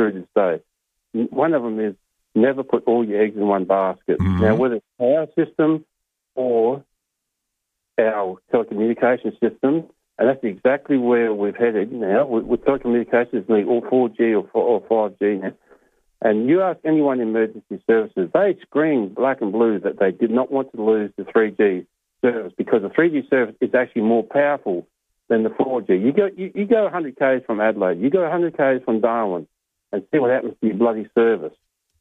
true to this day. One of them is never put all your eggs in one basket. Mm-hmm. Now, whether it's our system or our telecommunications system, and that's exactly where we've headed now. With telecommunications, need all 4G or 5G now. And you ask anyone in emergency services, they scream black and blue that they did not want to lose the 3G service because the 3G service is actually more powerful than the 4G. You go 100 k's from Adelaide, you go 100 k's from Darwin, and see what happens to your bloody service.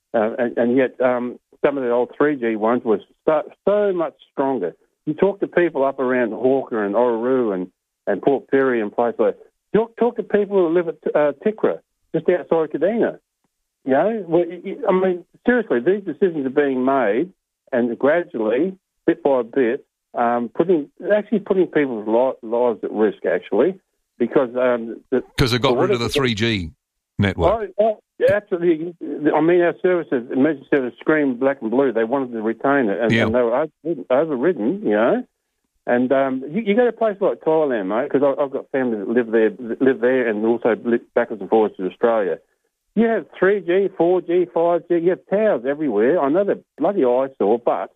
And yet some of the old 3G ones were so much stronger. You talk to people up around Hawker and Orroroo and Port Pirie and places like that. Talk to people who live at Tikra, just outside Kadina. You know, I mean, seriously, these decisions are being made, and gradually, bit by bit, putting people's lives at risk, actually, because they got rid of the 3G network. Oh, absolutely. I mean, our services, emergency services, screamed black and blue. They wanted to retain it, and they were overridden, you know. And you go to a place like Thailand, mate, because I've got family that live there, and also backwards and forwards to Australia. You have 3G, 4G, 5G. You have towers everywhere. I know they're bloody eyesore, but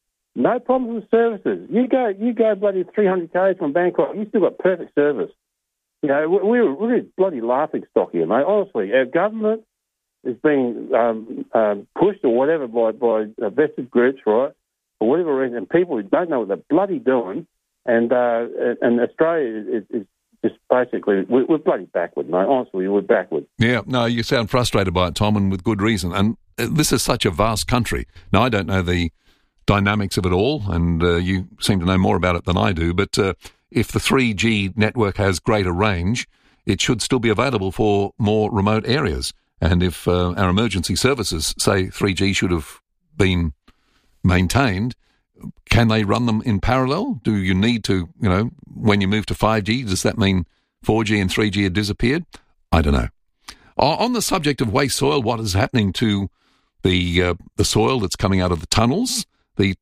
no problems with services. You go bloody 300 k's from Bangkok. You still got perfect service. You know, we're bloody laughing stock here, mate. Honestly, our government is being pushed or whatever by vested groups, right? For whatever reason, and people who don't know what they're bloody doing, and Australia is just basically, we're bloody backward, mate. Honestly, we're backward. Yeah, no, you sound frustrated by it, Tom, and with good reason. And this is such a vast country. Now, I don't know the dynamics of it all, and you seem to know more about it than I do, but if the 3G network has greater range, it should still be available for more remote areas. And if our emergency services say 3G should have been maintained, can they run them in parallel? Do you need to, when you move to 5G, does that mean 4G and 3G have disappeared? I don't know. On the subject of waste soil, what is happening to the soil that's coming out of the tunnels? The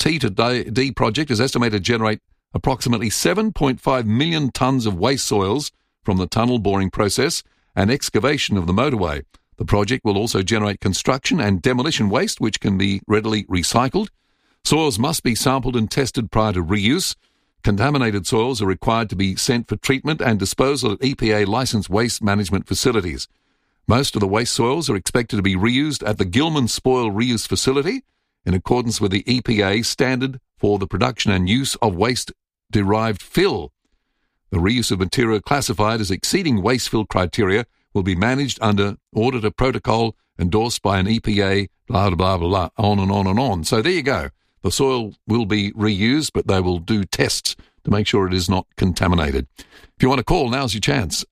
T2D project is estimated to generate approximately 7.5 million tonnes of waste soils from the tunnel boring process and excavation of the motorway. The project will also generate construction and demolition waste, which can be readily recycled. Soils must be sampled and tested prior to reuse. Contaminated soils are required to be sent for treatment and disposal at EPA-licensed waste management facilities. Most of the waste soils are expected to be reused at the Gilman Spoil Reuse Facility in accordance with the EPA standard for the production and use of waste-derived fill. The reuse of material classified as exceeding waste fill criteria will be managed under auditor protocol endorsed by an EPA, blah, blah, blah, blah, on and on and on. So there you go. The soil will be reused, but they will do tests to make sure it is not contaminated. If you want to call, now's your chance.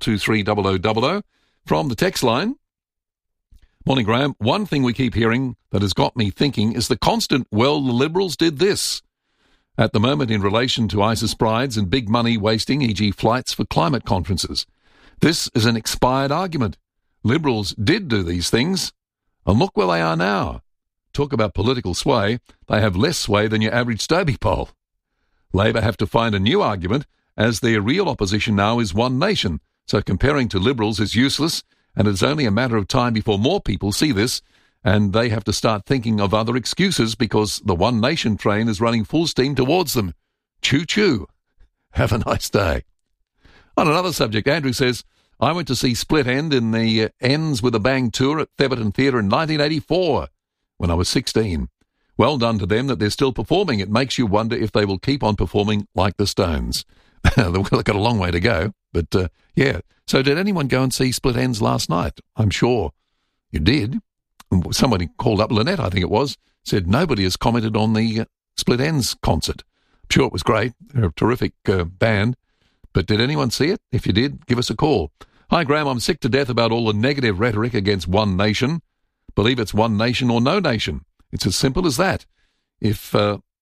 8223 from the text line. Morning, Graham. One thing we keep hearing that has got me thinking is the constant, well, the Liberals did this. At the moment in relation to ISIS brides and big money wasting, e.g. flights for climate conferences. This is an expired argument. Liberals did do these things, and look where they are now. Talk about political sway, they have less sway than your average Stobie poll. Labor have to find a new argument, as their real opposition now is One Nation, so comparing to Liberals is useless, and it's only a matter of time before more people see this, and they have to start thinking of other excuses because the One Nation train is running full steam towards them. Choo-choo. Have a nice day. On another subject, Andrew says, I went to see Split End in the Ends with a Bang tour at Theberton Theatre in 1984 when I was 16. Well done to them that they're still performing. It makes you wonder if they will keep on performing like the Stones. They've got a long way to go, but yeah. So did anyone go and see Split Ends last night? I'm sure you did. Somebody called up, Lynette, I think it was, said nobody has commented on the Split Ends concert. I'm sure it was great. They're a terrific band. But did anyone see it? If you did, give us a call. Hi, Graham. I'm sick to death about all the negative rhetoric against One Nation. Believe it's One Nation or no nation. It's as simple as that. If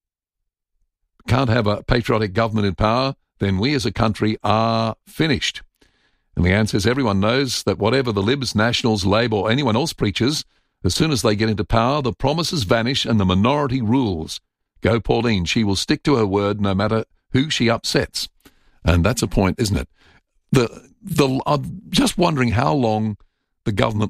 can't have a patriotic government in power, then we as a country are finished. And Leanne says everyone knows that whatever the Libs, Nationals, Labour or anyone else preaches, as soon as they get into power, the promises vanish and the minority rules. Go Pauline. She will stick to her word no matter who she upsets. And that's a point, isn't it? I'm just wondering how long the government